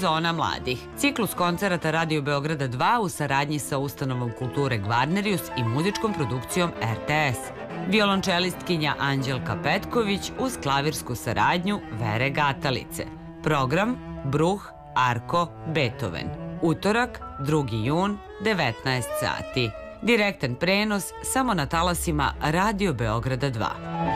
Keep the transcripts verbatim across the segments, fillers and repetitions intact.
Sezona mladih. Ciklus koncerata Radio Beograda dva u saradnji sa Ustanovom kulture Gvarnerius i muzičkom produkcijom R T S. Violončelistkinja Anđelka Petković uz klavirsku saradnju Vere Gatalice. Program Bruh, Arko, Beethoven. Utorak, drugi jun, devetnaest sati. Direktan prenos samo na talasima Radio Beograda dva.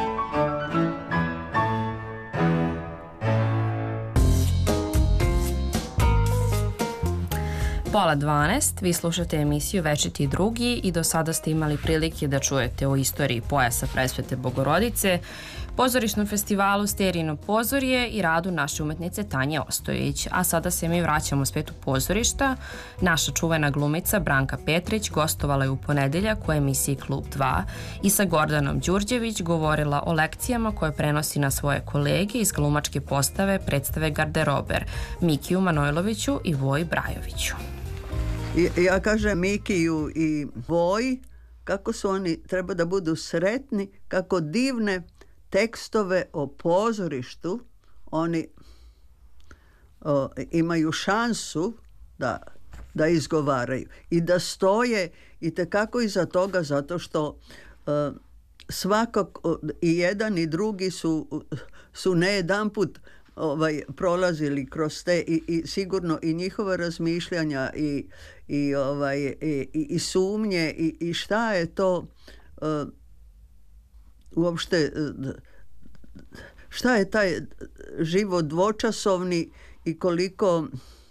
Pola dvanaest, vi slušate emisiju Večiti drugi i do sada ste imali prilike da čujete o istoriji pojasa Presvete Bogorodice, pozorišnom festivalu Sterijino pozorje i radu naše umetnice Tanje Ostojić. A sada se mi vraćamo u svetu pozorišta. Naša čuvena glumica Branka Petrić gostovala je u ponedeljak u emisiji Klub dva i sa Gordanom Đurđević govorila o lekcijama koje prenosi na svoje kolege iz glumačke postave predstave Garderober, Mikiju Manojloviću i Voji Brajoviću. Ja kažem Mikiju i Voji kako su oni, treba da budu sretni, kako divne tekstove o pozorištu oni o, imaju šansu da, da izgovaraju i da stoje i tekako iza toga, zato što o, svakako i jedan i drugi su, su ne jedan put ovaj, prolazili kroz te i, i sigurno i njihova razmišljanja i, i, ovaj, i, i sumnje i, i šta je to o, uopšte šta je taj život dvočasovni i koliko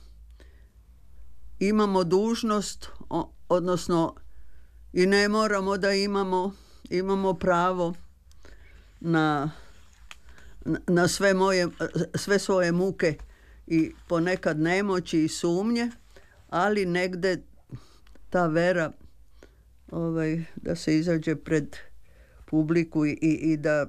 imamo dužnost, odnosno i ne moramo da imamo imamo pravo na, na sve moje sve svoje muke i ponekad nemoći i sumnje, ali negde ta vera ovaj, da se izađe pred publiku i, i, i da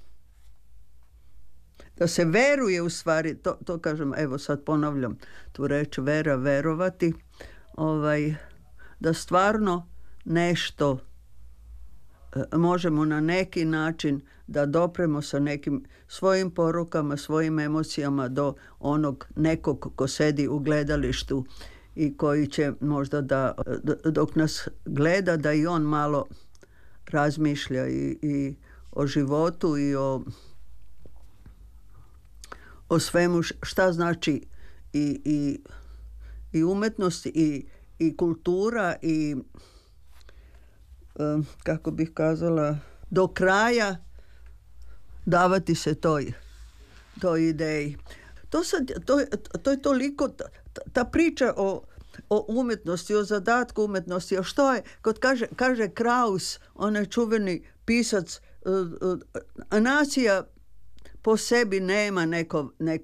da se veruje u stvari, to, to kažem, evo sad ponavljam tu reč vera, verovati, ovaj, da stvarno nešto e, možemo na neki način da dopremo sa nekim svojim porukama, svojim emocijama do onog nekog ko sedi u gledalištu i koji će možda da, dok nas gleda, da i on malo razmišlja i, i o životu i o, o svemu šta znači i, i, i umetnost i, i kultura i kako bih kazala, do kraja davati se toj, toj ideji. To, sad, to, to je toliko, ta, ta priča o o umetnosti, o zadatku umetnosti, o što je, kod kaže, kaže Kraus, onaj čuveni pisac, uh, uh, nacija po sebi nema neko, neko